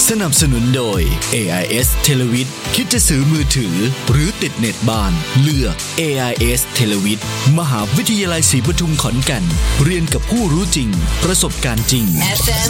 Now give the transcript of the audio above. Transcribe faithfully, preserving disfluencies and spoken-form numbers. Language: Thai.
สนับสนุนโดย เอ ไอ เอส Televid คิดจะซื้อมือถือหรือติดเน็ตบ้านเลือก เอ ไอ เอส Televid มหาวิทยาลัยศรีปทุมขอนแก่นเรียนกับผู้รู้จริงประสบการณ์จริง เอฟ เอ็ม